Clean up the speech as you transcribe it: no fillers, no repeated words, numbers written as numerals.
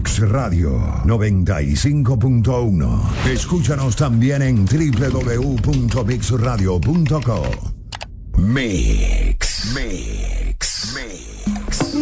Mix Radio 95.1. Escúchanos también en www.mixradio.co. Mix.